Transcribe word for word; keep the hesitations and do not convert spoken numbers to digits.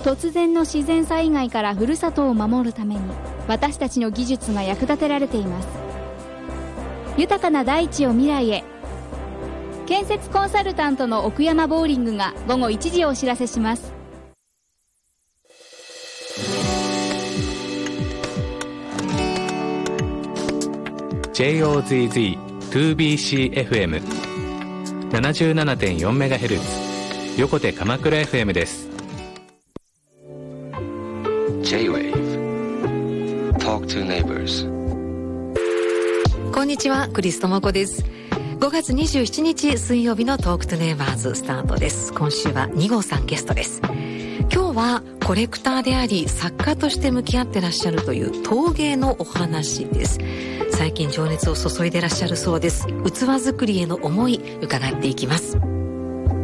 突然の自然災害からふるさとを守るために私たちの技術が役立てられています。豊かな大地を未来へ。建設コンサルタントの奥山ボーリングが午後いちじをお知らせします。 ジェイオーゼットゼット ツービーシーエフエム ななじゅうななてんよんメガヘルツ 横手鎌倉 エフエム です。 J-Wave Talk to Neighbors。 こんにちは、クリストモコです。ごがつにじゅうしちにち水曜日のトークトゥネイバーズスタートです。今週はに号さんゲストです。今日はコレクターであり作家として向き合ってらっしゃるという陶芸のお話です。最近情熱を注いでらっしゃるそうです。器作りへの思い伺っていきます。